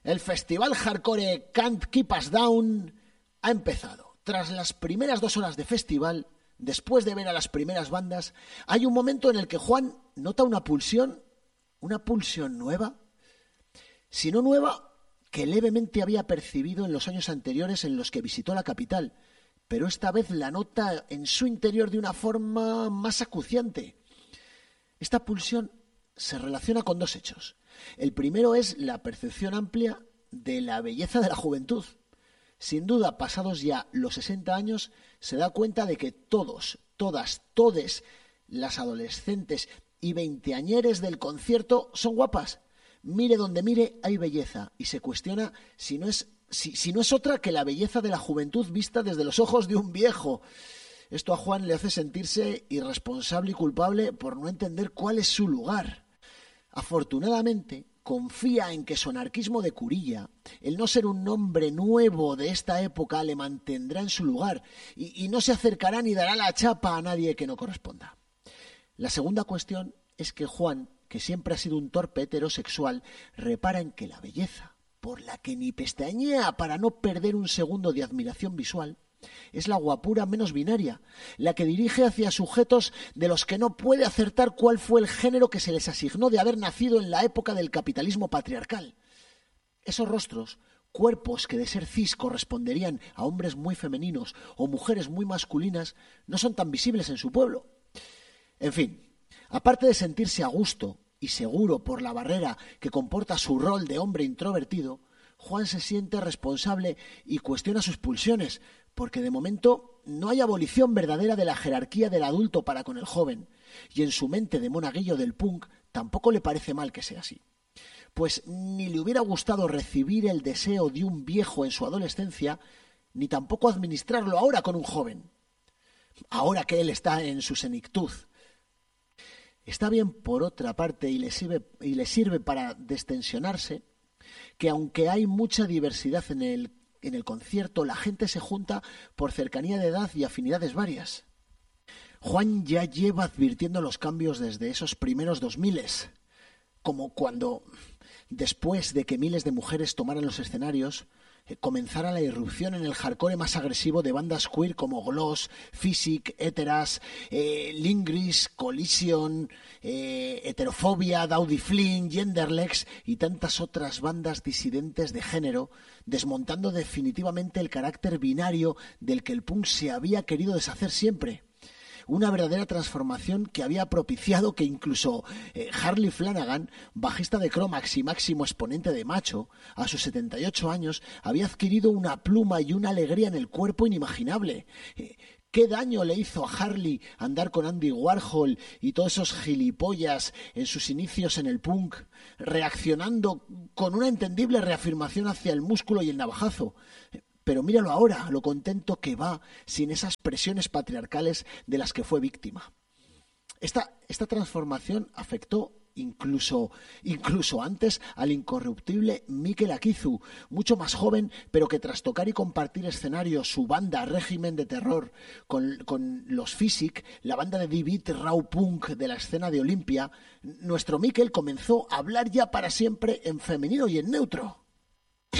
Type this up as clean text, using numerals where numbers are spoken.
El festival hardcore Can't Keep Us Down ha empezado. Tras las primeras 2 horas de festival, después de ver a las primeras bandas, hay un momento en el que Juan nota una pulsión nueva, si no nueva, que levemente había percibido en los años anteriores en los que visitó la capital, pero esta vez la nota en su interior de una forma más acuciante. Esta pulsión se relaciona con 2 hechos. El primero es la percepción amplia de la belleza de la juventud. Sin duda, pasados ya los 60 años, se da cuenta de que todos, todas, todes las adolescentes y veinteañeres del concierto son guapas. Mire donde mire, hay belleza, y se cuestiona si no es otra que la belleza de la juventud vista desde los ojos de un viejo. Esto a Juan le hace sentirse irresponsable y culpable por no entender cuál es su lugar. Afortunadamente, confía en que su anarquismo de curilla, el no ser un hombre nuevo de esta época, le mantendrá en su lugar y no se acercará ni dará la chapa a nadie que no corresponda. La segunda cuestión es que Juan, que siempre ha sido un torpe heterosexual, repara en que la belleza, por la que ni pestañea para no perder un segundo de admiración visual, es la guapura menos binaria, la que dirige hacia sujetos de los que no puede acertar cuál fue el género que se les asignó de haber nacido en la época del capitalismo patriarcal. Esos rostros, cuerpos que de ser cis corresponderían a hombres muy femeninos o mujeres muy masculinas, no son tan visibles en su pueblo. En fin, aparte de sentirse a gusto y seguro por la barrera que comporta su rol de hombre introvertido, Juan se siente responsable y cuestiona sus pulsiones, porque de momento no hay abolición verdadera de la jerarquía del adulto para con el joven, y en su mente de monaguillo del punk tampoco le parece mal que sea así. Pues ni le hubiera gustado recibir el deseo de un viejo en su adolescencia, ni tampoco administrarlo ahora con un joven, ahora que él está en su senectud. Está bien, por otra parte, y le sirve para destensionarse, que aunque hay mucha diversidad en el concierto, la gente se junta por cercanía de edad y afinidades varias. Juan ya lleva advirtiendo los cambios desde esos primeros 2000, como cuando, después de que miles de mujeres tomaran los escenarios, comenzara la irrupción en el hardcore más agresivo de bandas queer como Gloss, Physic, Heteras, Lingris, Collision, Heterofobia, Dowdy Flynn, Genderlex y tantas otras bandas disidentes de género, desmontando definitivamente el carácter binario del que el punk se había querido deshacer siempre. Una verdadera transformación que había propiciado que incluso Harley Flanagan, bajista de Chromax y máximo exponente de Macho, a sus 78 años, había adquirido una pluma y una alegría en el cuerpo inimaginable. ¿Qué daño le hizo a Harley andar con Andy Warhol y todos esos gilipollas en sus inicios en el punk, reaccionando con una entendible reafirmación hacia el músculo y el navajazo? Pero míralo ahora, lo contento que va sin esas presiones patriarcales de las que fue víctima. Esta transformación afectó incluso antes al incorruptible Mikel Akizu, mucho más joven, pero que tras tocar y compartir escenario su banda Régimen de Terror con los Physic, la banda de D-Beat Raw Punk de la escena de Olimpia, nuestro Mikel comenzó a hablar ya para siempre en femenino y en neutro.